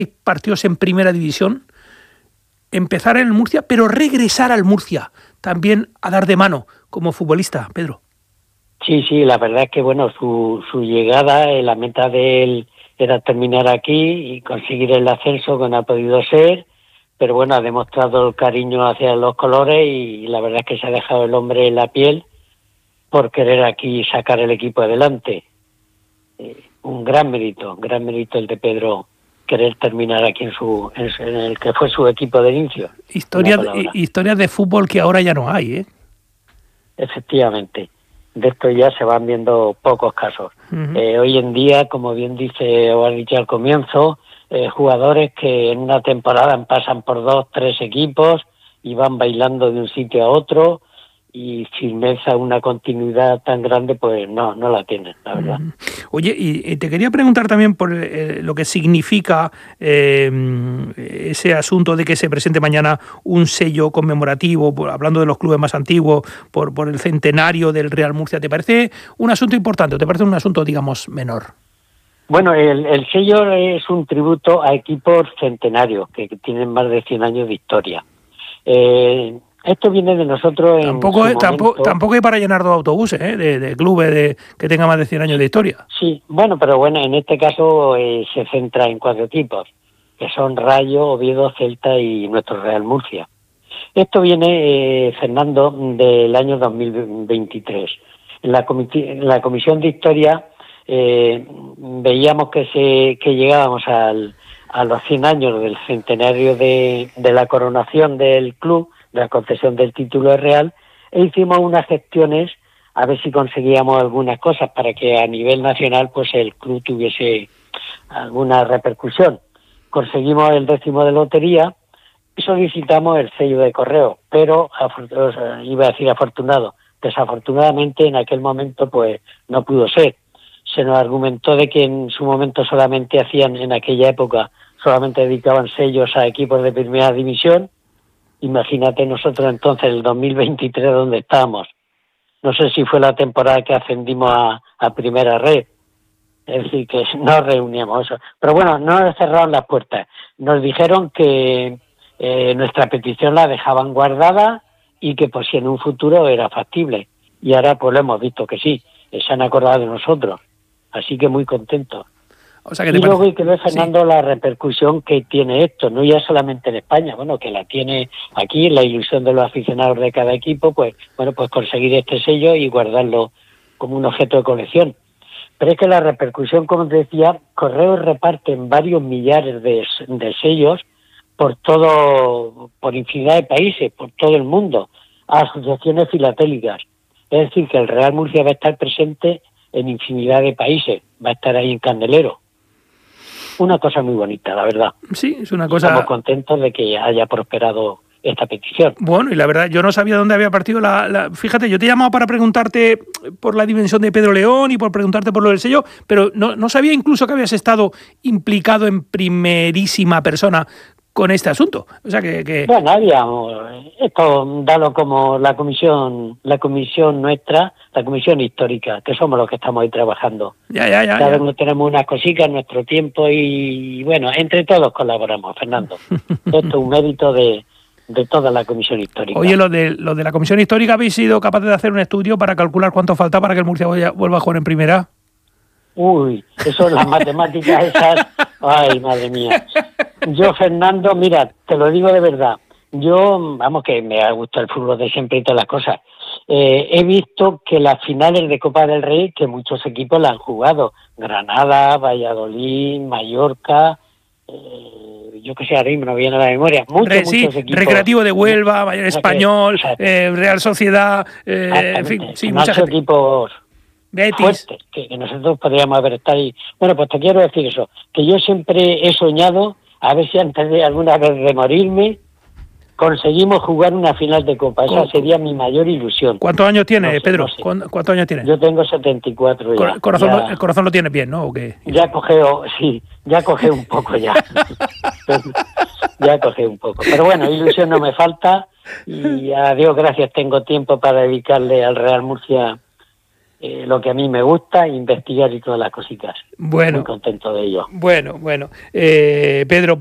partidos en primera división, empezar en el Murcia, pero regresar al Murcia también a dar de mano como futbolista, Pedro. Sí, la verdad es que bueno, su llegada, la meta de él era terminar aquí y conseguir el ascenso que no ha podido ser, pero bueno, ha demostrado el cariño hacia los colores y la verdad es que se ha dejado el hombre en la piel por querer aquí sacar el equipo adelante. Un gran mérito el de Pedro, querer terminar aquí en el que fue su equipo de inicio. Historias de fútbol que ahora ya no hay, ¿eh? Efectivamente, de esto ya se van viendo pocos casos. Hoy en día, como bien dice o has dicho al comienzo, jugadores que en una temporada pasan por 2, 3 equipos y van bailando de un sitio a otro, y firmeza, una continuidad tan grande, pues no la tienen, la verdad. Oye, y te quería preguntar también por lo que significa ese asunto de que se presente mañana un sello conmemorativo, hablando de los clubes más antiguos, por el centenario del Real Murcia. ¿Te parece un asunto importante o te parece un asunto, digamos, menor? Bueno, el sello es un tributo a equipos centenarios que tienen más de 100 años de historia. Esto viene de nosotros Tampoco hay para llenar 2 autobuses de clubes que tengan más de 100 años de historia. Sí, pero bueno, en este caso se centra en 4 equipos, que son Rayo, Oviedo, Celta y nuestro Real Murcia. Esto viene, Fernando, del año 2023. En la Comisión de Historia veíamos que llegábamos a los 100 años del centenario de la coronación del club, de la concesión del título real, e hicimos unas gestiones a ver si conseguíamos algunas cosas para que a nivel nacional pues el club tuviese alguna repercusión. Conseguimos el 10º de lotería y solicitamos el sello de correo, pero iba a decir afortunado, desafortunadamente en aquel momento pues no pudo ser. Se nos argumentó de que en su momento solamente hacían, en aquella época, solamente dedicaban sellos a equipos de primera división. Imagínate nosotros entonces, el 2023, donde estábamos. No sé si fue la temporada que ascendimos a primera red. Es decir, que no reuníamos eso. Pero bueno, no nos cerraron las puertas. Nos dijeron que nuestra petición la dejaban guardada y que pues si en un futuro era factible. Y ahora pues lo hemos visto que sí. Se han acordado de nosotros. Así que muy contentos. O sea, que y luego hay que ver, Fernando, la repercusión que tiene esto, no ya solamente en España, bueno, que la tiene aquí, la ilusión de los aficionados de cada equipo, pues conseguir este sello y guardarlo como un objeto de colección. Pero es que la repercusión, como te decía, Correos reparten varios millares de sellos por infinidad de países, por todo el mundo, a asociaciones filatélicas. Es decir, que el Real Murcia va a estar presente en infinidad de países, va a estar ahí en Candelero. Una cosa muy bonita, la verdad. Sí, es una cosa... Estamos contentos de que haya prosperado esta petición. Bueno, y la verdad, yo no sabía dónde había partido Fíjate, yo te he llamado para preguntarte por la dimensión de Pedro León y por preguntarte por lo del sello, pero no sabía incluso que habías estado implicado en primerísima persona con este asunto. O sea que... Bueno, habíamos... Esto, dalo como la comisión nuestra, la comisión histórica, que somos los que estamos ahí trabajando. Cada uno tenemos unas cositas en nuestro tiempo y bueno, entre todos colaboramos, Fernando. Esto es un mérito de toda la comisión histórica. Oye, lo de la comisión histórica, ¿habéis sido capaces de hacer un estudio para calcular cuánto falta para que el Murcia vuelva a jugar en primera? Uy, eso es las matemáticas esas. Ay, madre mía. Yo, Fernando, mira, te lo digo de verdad. Yo, que me ha gustado el fútbol de siempre y todas las cosas. He visto que las finales de Copa del Rey, que muchos equipos la han jugado. Granada, Valladolid, Mallorca, yo que sé, ahora mismo no viene a la memoria. Muchos equipos. Recreativo de Huelva, Mayor Español, Real Sociedad, en fin, sí, muchos equipos Betis. Fuertes, que nosotros podríamos haber estado ahí. Bueno, pues te quiero decir eso, que yo siempre he soñado, a ver si antes de alguna vez de morirme, conseguimos jugar una final de Copa. Esa sería mi mayor ilusión. ¿Cuántos años tiene, Pedro? No sé. ¿Cuántos años tiene? Yo tengo 74 ya. El corazón lo tiene bien, ¿no? ¿O qué? Ya cogé un poco ya. Ya cogé un poco. Pero bueno, ilusión no me falta y a Dios gracias tengo tiempo para dedicarle al Real Murcia lo que a mí me gusta, investigar y todas las cositas. Bueno. Muy contento de ello. Bueno. Pedro,